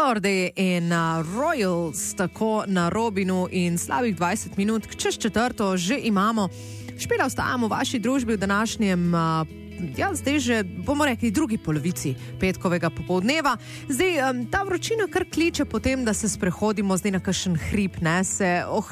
Lorde in Royals, tako na Robinu in slabih 20 minut, čez četrto že imamo. Špela, ostajamo v vaši družbi v današnjem, zdaj že, bomo rekli, drugi polovici petkovega popoldneva. Zdaj, ta vročina kar kliče potem, da se sprehodimo zdaj na kakšen hrib, ne, se